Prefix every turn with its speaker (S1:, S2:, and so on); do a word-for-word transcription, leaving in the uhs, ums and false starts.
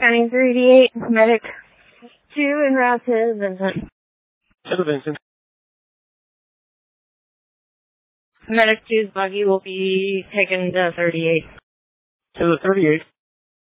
S1: Scanning three D eight, medic two en route to Vincent.
S2: To Vincent.
S1: Medic two's buggy will be taken to thirty-eight.
S2: To the thirty-eight.